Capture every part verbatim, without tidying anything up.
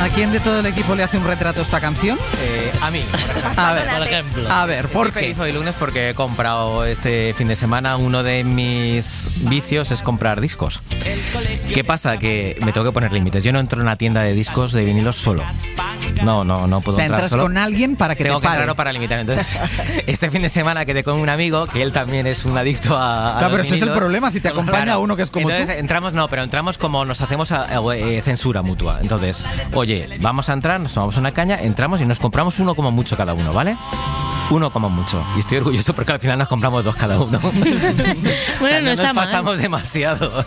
¿A quién de todo el equipo le hace un retrato esta canción? Eh, a mí, A ver, Por ejemplo. a ver, ¿por Estoy qué? feliz hoy lunes porque he comprado este fin de semana. Uno de mis vicios es comprar discos. ¿Qué pasa? Que me tengo que poner límites. Yo no entro en una tienda de discos de vinilos solo. No, no, no puedo O sea, entrar entras solo. con alguien para que Tengo te que pare. entrarlo para limitar. Entonces, este fin de semana quedé con un amigo que él también es un adicto a, a Claro, los pero ese es el vinilos. problema, si te acompaña Claro. uno que es como Entonces, tú. entramos, no, pero entramos como nos hacemos a- a- eh, censura mutua. Entonces, oye, vamos a entrar, nos tomamos una caña, entramos y nos compramos uno como mucho cada uno, ¿vale? Uno como mucho. Y estoy orgulloso porque al final nos compramos dos cada uno. O sea, no no está nos mal. pasamos demasiado.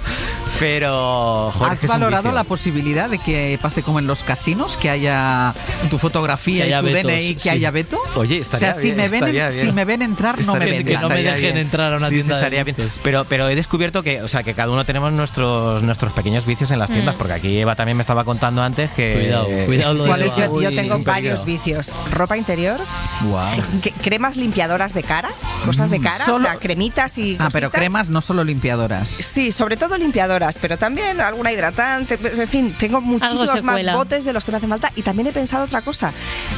Pero, joder, es ¿Has que es un valorado vicio. la posibilidad de que pase como en los casinos, que haya tu fotografía Que y haya tu vetos, D N I, que sí. haya veto? Oye, O estaría sea, si bien, me ven, estaría en- bien. si me ven entrar, no me Estaría ven. bien, Que no me estaría dejen bien. entrar a una Sí, sí, tienda de estaría bien. discos. Pero, pero he descubierto que, o sea, que cada uno tenemos nuestros nuestros pequeños vicios en las tiendas, Mm. porque aquí Eva también me estaba contando antes que... Cuidado, cuidado lo de ¿Cuál Eva. es Yo, el- yo Uy, tengo sin peligro. varios vicios. Ropa interior, Wow. que- cremas limpiadoras de cara, cosas de cara, Solo- o sea, cremitas y Ah, pero cositas. cremas, no solo limpiadoras. Sí, sobre todo limpiadoras, pero también alguna hidratante. En fin, tengo muchísimos se más cuela. botes de los que me hacen falta. Y también he pensado otra cosa.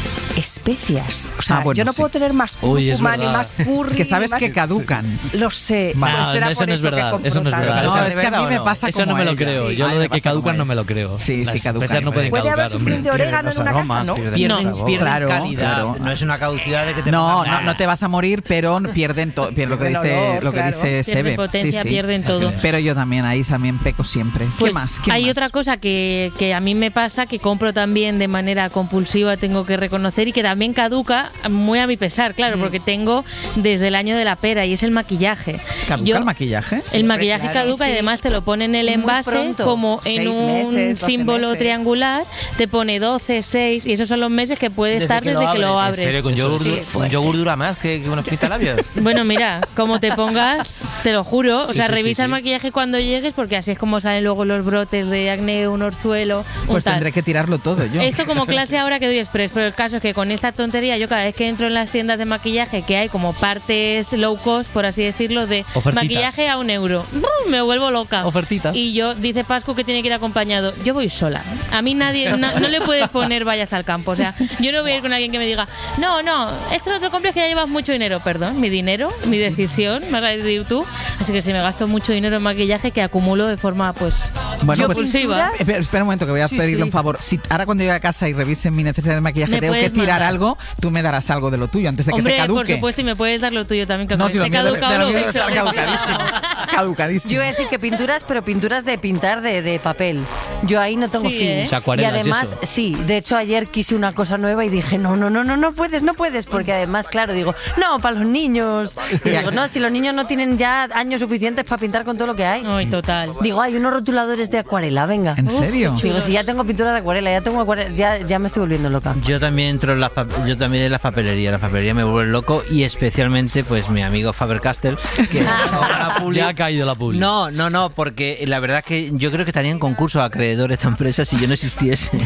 Especias. O sea, Ah, bueno, yo no sí. puedo tener más Uy, es cúrcuma, ni verdad. más curry. Que sabes ni más- que caducan. Lo sé. Vale. pues No, será no, eso por no es eso que verdad, compro eso no es tanto. verdad. No, ¿Eso es de que a mí verdad o me no? pasa Eso como no me lo a ella. creo. Sí, Yo a mí lo me de que pasa como caducan a no ella. me lo creo. Sí, Las sí, caducan. especias no pueden ¿Puede caducar, haber sufrido hombre. orégano en Los una casa? aromas No. pierden Pierden, sabor. pierden Claro, calidad. claro. No es una caducidad de que te No, pongan- no, no te vas a morir, pero pierden todo, pierden lo que El dice, olor, lo que claro. dice Pierden Sebe. potencia, Sí, sí. pierden todo. Pero yo también ahí también peco siempre. ¿Qué Pues más? ¿Qué hay más? otra cosa que, que a mí me pasa, que compro también de manera compulsiva, tengo que reconocer, y que también caduca muy a mi pesar, claro, porque tengo desde el año de la pera, y es el maquillaje. ¿Caduca Yo- el maquillaje? El maquillaje claro. caduca Sí, y sí. además te lo pone en el Muy envase pronto. como en Seis un meses, doce símbolo meses. triangular, te pone doce, seis, y esos son los meses que puede Desde estar que lo desde que lo abres. ¿En abres. serio? ¿Con yogur, Sí, dura- fuerte. un yogur dura más que, que unos pintalabios? Bueno, mira, como te pongas, te lo juro, o Sí, sea, sí, sí, revisa el sí. maquillaje cuando llegues, porque así es como salen luego los brotes de acné, un orzuelo, un Pues tal. tendré que tirarlo todo yo. Esto como clase ahora que doy express, pero el caso es que con esta tontería yo cada vez que entro en las tiendas de maquillaje, que hay como partes low cost, por así decirlo, de Ofertitas. maquillaje a un euro, ¡brum! me vuelvo loca. Ofertitas. Y yo, dice Pascu que tiene que ir acompañado. Yo voy sola. A mí nadie, no, no le puedes poner vayas al campo. O sea, yo no voy a ir con alguien que me diga, no, no, esto no te lo compres que ya llevas mucho dinero. Perdón, mi dinero, mi decisión, me vas a decir tú. Así que si me gasto mucho dinero en maquillaje, que acumulo de forma, pues, Bueno, yo pues- compulsiva. Espera, espera un momento, que voy a Sí, pedirle sí. un favor. Si ahora cuando llegue a casa y revise mi necesidad de maquillaje Me tengo que puedes tirar mandar. algo, tú me darás algo de lo tuyo antes de que Hombre, te caduque. por supuesto, y me puedes dar lo tuyo también, que No, me si lo esté mío debe, caducado de lo mío lo debe estar uso. caducadísimo. Caducadísimo. Yo iba a decir que pinturas, pero pinturas de pintar de, de papel. Yo ahí no tengo Sí, fin. ¿eh? O sea, Y acuarelas y además, eso. sí, de hecho ayer quise una cosa nueva y dije, no, no, no, no, no puedes, no puedes, porque además, claro, digo, no, para los niños. Y digo, no, si los niños no tienen ya años suficientes para pintar con todo lo que hay. Ay, total. Digo, hay unos rotuladores de acuarela, venga. ¿En serio? Digo, si ya tengo pintura de acuarela, ya tengo acuarela, ya, ya me estoy volviendo loca. Yo también entro en las pa- yo también en las papelerías. La papelería me vuelve loco y especialmente pues mi amigo Faber-Castell que ahora publica- Ya ha caído la publi. No, no, no, porque la verdad es que yo creo que estaría en concurso acreedor esta empresa si yo no existiese.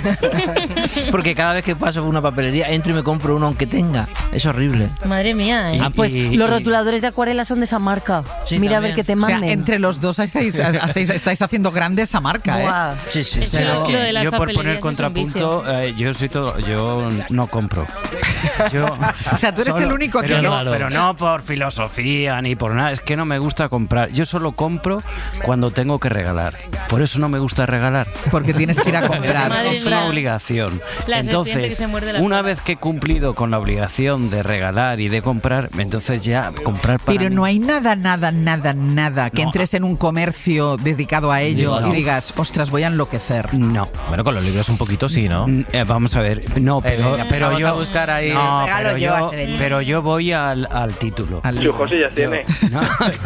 Porque cada vez que paso por una papelería entro y me compro uno aunque tenga. Es horrible. Madre mía, ¿eh? Ah, pues y- los y- rotuladores de acuarela son de esa marca. Sí, Mira a también. ver qué te O sea, manden. entre los dos estáis, hacéis- estáis haciendo grande esa marca, ¿eh? Buah. Sí, sí, Eso sí. es lo que de las yo por papelerías poner es un contrapunto, eh, yo soy todo, yo no compro. Yo, O sea, tú eres solo- el único pero que no, no. Claro. pero no por filosofía ni por nada, es que no me gusta comprar. Yo solo compro cuando tengo que regalar. Por eso no me gusta regalar. Porque tienes que ir a comprar. Madre Es una mía. obligación. La serpiente que Entonces, se muerde la una cola. vez que he cumplido con la obligación de regalar y de comprar, entonces ya comprar para Pero mí. no hay nada, nada, nada, nada que No. entres en un comercio dedicado a ello No. y digas, ostras, voy a enloquecer. No. Bueno, con los libros un poquito sí, ¿no? Mm, eh, vamos a ver, no, pero, venga, pero vamos yo a buscar ahí- no, Regalo pero yo yo, a Severino. pero yo voy al, al título. Al- Su José ya tiene. No,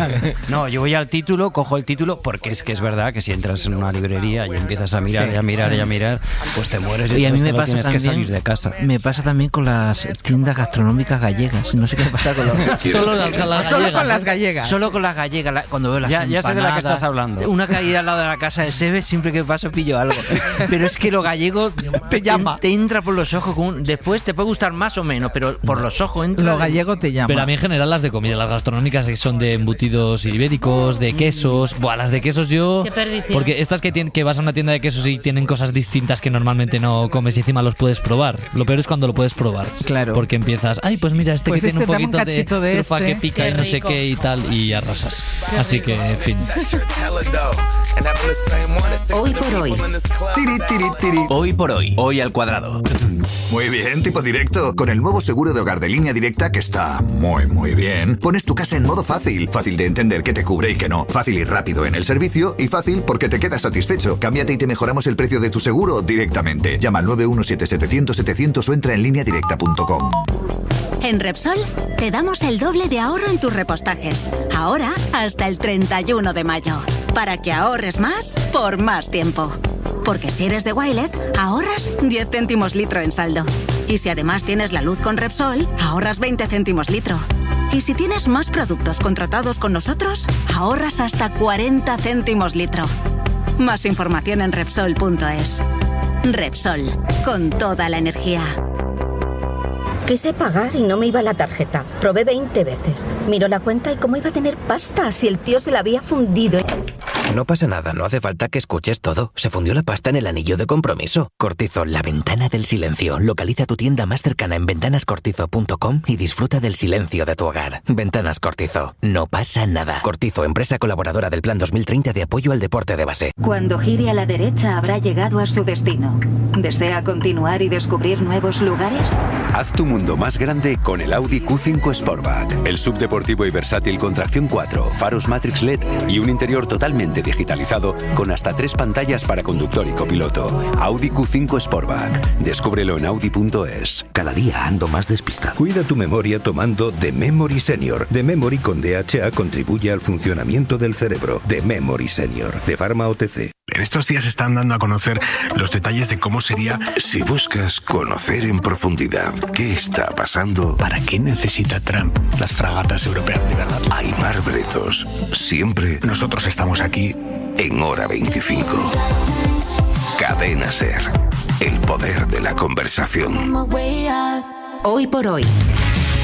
no, yo voy al título, cojo el título, porque es que es verdad que si entras en una librería y empiezas a mirar Sí, y a mirar sí. y a mirar, pues te mueres y, Y a mí entonces me te lo pasa tienes también, que salir de casa. Me pasa también con las tiendas gastronómicas gallegas. No sé qué me pasa con los... Solo las, las Solo gallegas, con las ¿eh? gallegas. Solo con las gallegas, la- cuando veo las Ya- ya sé de la que empanadas, estás hablando. Una caída al lado de la casa de Sebe, siempre que paso pillo algo. Pero es que lo gallego te llama. Te entra por los ojos. Con un, después te puede gustar más o menos, pero por los ojos entra. Lo gallego te llama. Pero a mí en general las de comida, las gastronómicas que son de embutidos ibéricos, de quesos. Buah, las de quesos yo... Qué perdición. Porque estas que, tienen, que vas a una tienda de quesos y tienen cosas distintas que normalmente no comes y encima los puedes probar. Lo peor es cuando lo puedes probar. Claro. Porque empiezas, ay, pues mira, este Pues que este, tiene un dame un poquito de cachito de trufa este. que pica Qué y no sé rico. qué y tal, y arrasas. Qué Así rico. que, en fin. Hoy por hoy. Tiri, tiri, tiri. Hoy por hoy. Hoy al cuadrado. Muy bien, tipo directo. Con el nuevo seguro de hogar de Línea Directa, que está muy, muy bien, pones tu casa en modo fácil. Fácil de entender qué te cubre y qué no. Fácil y rápido en el servicio. Y fácil porque te quedas satisfecho. Cámbiate y te mejoramos el precio de tu seguro directamente. Llama al nueve uno siete setecientos setecientos o entra en línea directa punto com. En Repsol te damos el doble de ahorro en tus repostajes. Ahora hasta el treinta y uno de mayo. Para que ahorres más por más tiempo. Porque si eres de Wilet, ahorras diez céntimos litro en saldo. Y si además tienes la luz con Repsol, ahorras veinte céntimos litro. Y si tienes más productos contratados con nosotros, ahorras hasta cuarenta céntimos litro. Más información en Repsol punto es. Repsol, con toda la energía. Quise pagar y no me iba la tarjeta. Probé veinte veces. Miro la cuenta y cómo iba a tener pasta si el tío se la había fundido. No pasa nada, no hace falta que escuches todo. Se fundió la pasta en el anillo de compromiso. Cortizo, la ventana del silencio. Localiza tu tienda más cercana en ventanas cortizo punto com y disfruta del silencio de tu hogar. Ventanas Cortizo. No pasa nada. Cortizo, empresa colaboradora del Plan dos mil treinta de apoyo al deporte de base. Cuando gire a la derecha habrá llegado a su destino. ¿Desea continuar y descubrir nuevos lugares? Haz tu mundo más grande con el Audi Q cinco Sportback. El subdeportivo y versátil con tracción cuatro, faros Matrix L E D y un interior totalmente digitalizado con hasta tres pantallas para conductor y copiloto. Audi Q cinco Sportback. Descúbrelo en audi punto es. Cada día ando más despistado. Cuida tu memoria tomando The Memory Senior. The Memory con D H A contribuye al funcionamiento del cerebro. The Memory Senior, de Pharma O T C. En estos días están dando a conocer los detalles de cómo sería... Si buscas conocer en profundidad qué está pasando... ¿Para qué necesita Trump las fragatas europeas de verdad? Aimar Bretos, siempre... Nosotros estamos aquí... En Hora veinticinco. Cadena SER. El poder de la conversación. Hoy por hoy.